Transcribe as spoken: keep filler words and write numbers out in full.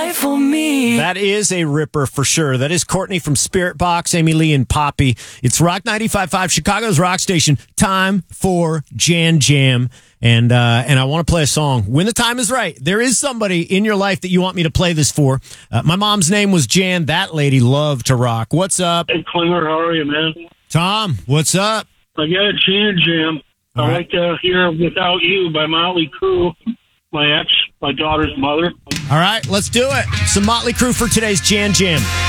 die for me. That is a ripper for sure. That is Courtney from Spirit Box, Amy Lee and Poppy. It's Rock ninety-five point five, Chicago's rock station. Time for Jan Jam. And uh, and I want to play a song when the time is right. There is somebody in your life that you want me to play this for. Uh, my mom's name was Jan. That lady loved to rock. What's up? Hey, Klinger, how are you, man? Tom, what's up? I got a Jan Jam. All I right. like to hear Without You by Motley Crue, my ex, my daughter's mother. All right, let's do it. Some Motley Crue for today's Jan Jam.